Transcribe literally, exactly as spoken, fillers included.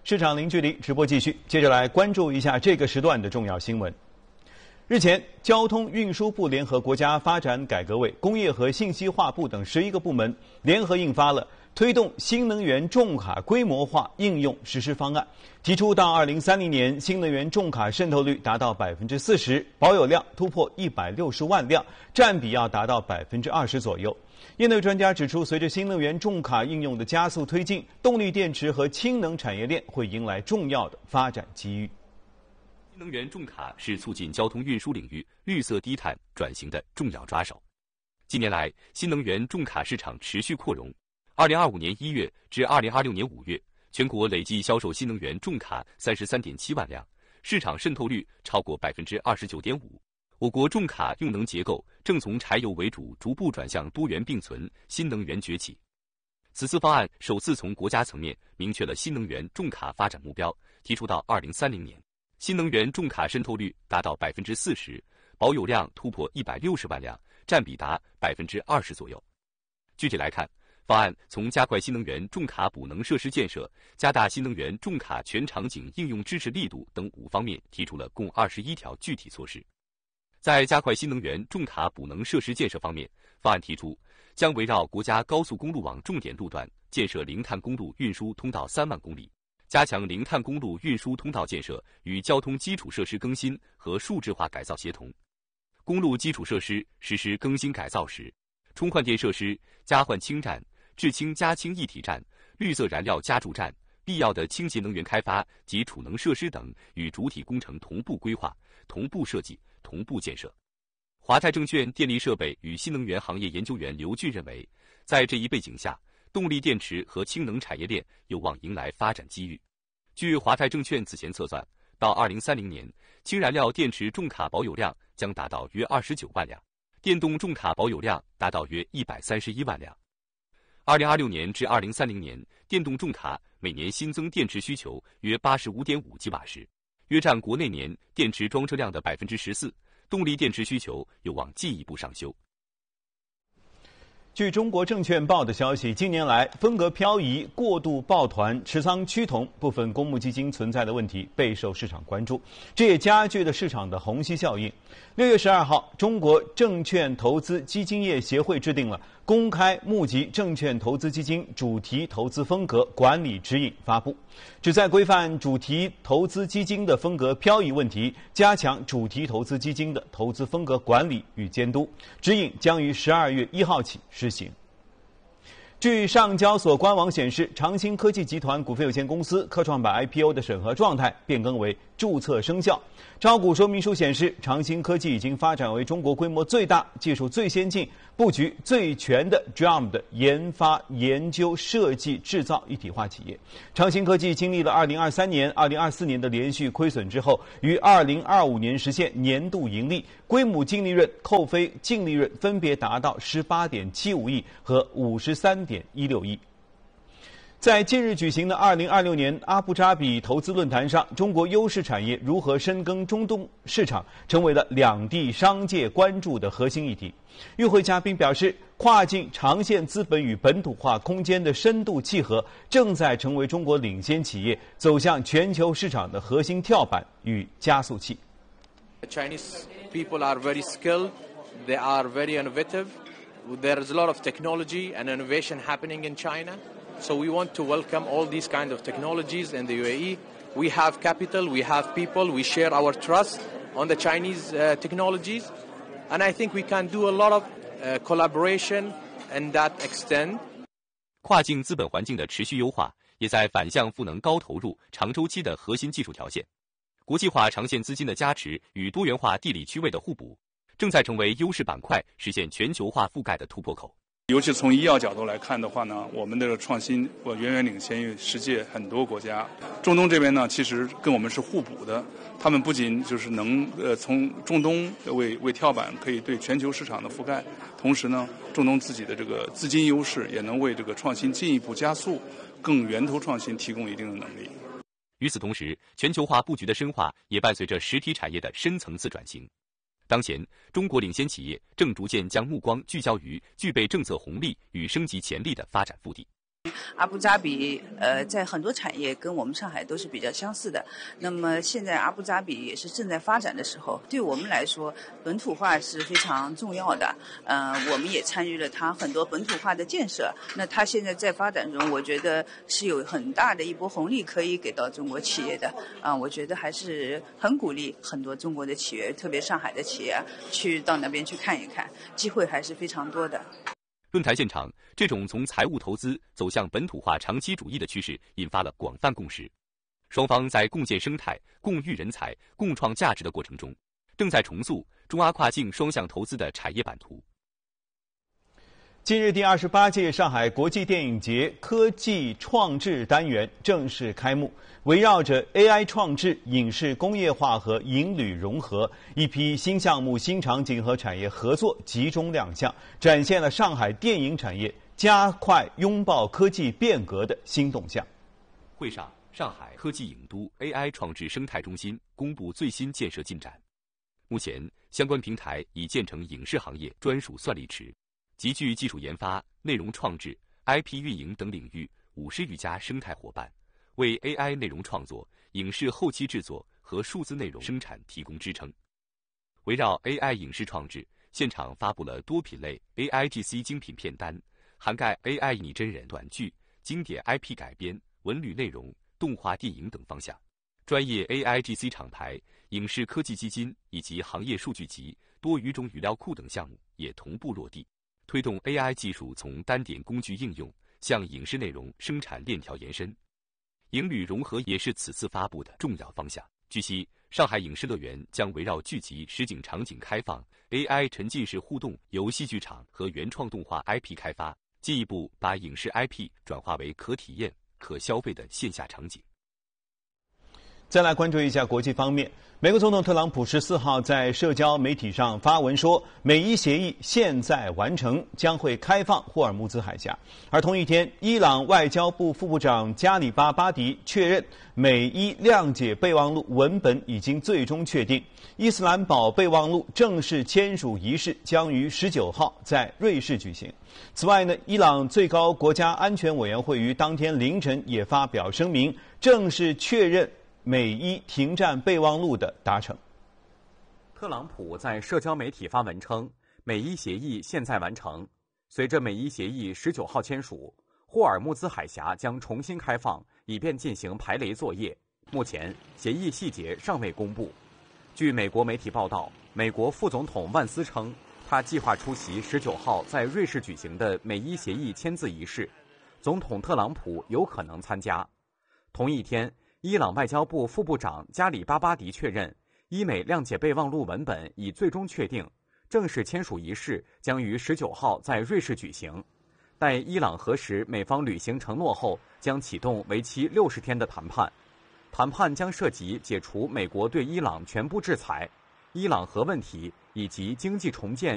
市场零距离直播继续，接着来关注一下这个时段的重要新闻。日前，交通运输部联合国家发展改革委、工业和信息化部等十一个部门联合印发了推动新能源重卡规模化应用实施方案，提出到二零三零年新能源重卡渗透率达到百分之四十，保有量突破一百六十万辆，占比要达到百分之二十左右。业内专家指出，随着新能源重卡应用的加速推进，动力电池和氢能产业链会迎来重要的发展机遇。 新能源重卡是促进交通运输领域绿色低碳转型的重要抓手。近年来，新能源重卡市场持续扩容。二零二五年一月至二零二六年五月，全国累计销售新能源重卡三十三点七万辆，市场渗透率超过百分之二十九点五。我国重卡用能结构正从柴油为主，逐步转向多元并存、新能源崛起。此次方案首次从国家层面明确了新能源重卡发展目标，提出到二零三零年，新能源重卡渗透率达到百分之四十，保有量突破一百六十万辆，占比达百分之二十左右。具体来看，方案从加快新能源重卡补能设施建设、加大新能源重卡全场景应用支持力度等五方面提出了共二十一条具体措施。在加快新能源重卡补能设施建设方面，方案提出将围绕国家高速公路网重点路段建设零碳公路运输通道三万公里，加强零碳公路运输通道建设与交通基础设施更新和数字化改造协同。公路基础设施实施更新改造时，充换电设施、加换氢站、制氢加氢一体站、绿色燃料加注站、必要的清洁能源开发及储能设施等与主体工程同步规划、同步设计、同步建设。华泰证券电力设备与新能源行业研究员刘俊认为，在这一背景下，动力电池和氢能产业链有望迎来发展机遇。据华泰证券此前测算，到二零三零年，氢燃料电池重卡保有量将达到约二十九万辆，电动重卡保有量达到约一百三十一万辆。二零二六年至二零三零年，电动重卡每年新增电池需求约八十五点五吉瓦时，约占国内年电池装车量的百分之十四，动力电池需求有望进一步上修。 据中国证券报的消息，近年来风格漂移、过度抱团、持仓趋同部分公募基金存在的问题备受市场关注，这也加剧了市场的虹吸效应。六月十二号，中国证券投资基金业协会制定了公开募集证券投资基金主题投资风格管理指引发布，旨在规范主题投资基金的风格漂移问题，加强主题投资基金的投资风格管理与监督。指引将于十二月一号起施行。据上交所官网显示，长兴科技集团股份有限公司科创板 I P O 的审核状态变更为注册生效。招股说明书显示，长兴科技已经发展为中国规模最大、技术最先进、布局最全的 D R A M 的研发、研究、设计、制造一体化企业。长兴科技经历了二零二三年、二零二四年的连续亏损之后，于二零二五年实现年度盈利，归母净利润、扣非净利润分别达到十八点七五亿和五十三点一六亿。在近日举行的二零二六年阿布扎比投资论坛上，中国优势产业如何深耕中东市场，成为了两地商界关注的核心议题。与会嘉宾表示，跨境长线资本与本土化空间的深度契合，正在成为中国领先企业走向全球市场的核心跳板与加速器。 Chinese people are very skilled, they are very innovative. There is a lot of technology and innovation happening in China. So we want to welcome all these kind of technologies in the U A E. We have capital, we have people, we share our trust on the Chinese uh, technologies. And I think we can do a lot of uh, collaboration in that extent. 跨境资本环境的持续优化，也在反向赋能高投入、长周期的核心技术条件。国际化长线资金的加持与多元化地理区位的互补，正在成为优势板块实现全球化覆盖的突破口。 尤其从医药角度来看的话呢，我们的创新我远远领先于世界很多国家。中东这边呢，其实跟我们是互补的，他们不仅就是能呃从中东为为跳板，可以对全球市场的覆盖，同时呢，中东自己的这个资金优势也能为这个创新进一步加速、更源头创新提供一定的能力。 与此同时，全球化布局的深化也伴随着实体产业的深层次转型。当前，中国领先企业正逐渐将目光聚焦于具备政策红利与升级潜力的发展腹地。 阿布扎比呃，在很多产业跟我们上海都是比较相似的。那么现在阿布扎比也是正在发展的时候，对我们来说，本土化是非常重要的。呃，我们也参与了它很多本土化的建设。那它现在在发展中，我觉得是有很大的一波红利可以给到中国企业的。啊、呃，我觉得还是很鼓励很多中国的企业，特别上海的企业去到那边去看一看，机会还是非常多的。 论坛现场，这种从财务投资走向本土化长期主义的趋势引发了广泛共识。双方在共建生态、共育人才、共创价值的过程中，正在重塑中阿跨境双向投资的产业版图。 近日，第二十八届上海国际电影节科技创制单元正式开幕，围绕着 A I 创制、影视工业化和影旅融合，一批新项目、新场景和产业合作集中亮相，展现了上海电影产业加快拥抱科技变革的新动向。 会上，上海科技影都 A I 创制生态中心公布最新建设进展。目前，相关平台已建成影视行业专属算力池。集聚技术研发、内容创制、I P 运营等领域五十余家生态伙伴，为 A I 内容创作、影视后期制作和数字内容生产提供支撑。围绕 A I 影视创制，现场发布了多品类 A I G C 精品片单，涵盖 A I 拟真人短剧、经典 I P 改编、文旅内容、动画电影等方向。专业 A I G C 厂牌、影视科技基金以及行业数据集、多语种语料库等项目也同步落地。推动 A I 技术从单点工具应用向影视内容生产链条延伸，影旅融合也是此次发布的重要方向。据悉，上海影视乐园将围绕剧集实景场景开放、A I 沉浸式互动游戏剧场和原创动画 I P 开发，进一步把影视 I P 转化为可体验、可消费的线下场景。 再来关注一下国际方面，美国总统特朗普十四号在社交媒体上发文说，美伊协议现在完成，将会开放霍尔木兹海峡。而同一天，伊朗外交部副部长加里巴巴迪确认，美伊谅解备忘录文本已经最终确定，伊斯兰堡备忘录正式签署仪式将于十九号在瑞士举行。此外呢，伊朗最高国家安全委员会于当天凌晨也发表声明，正式确认美伊停战备忘录的达成。 特朗普在社交媒体发文称，美伊协议现在完成。随着美伊协议十九号签署，霍尔木兹海峡将重新开放，以便进行排雷作业。目前，协议细节尚未公布。据美国媒体报道，美国副总统万斯称，他计划出席十九号在瑞士举行的美伊协议签字仪式，总统特朗普有可能参加。同一天，伊朗外交部副部长加里巴巴迪确认，伊美谅解备忘录文本已最终确定，正式签署仪式将于十九号在瑞士举行。待伊朗核实美方履行承诺后，将启动为期六十天的谈判。谈判将涉及解除美国对伊朗全部制裁、伊朗核问题以及经济重建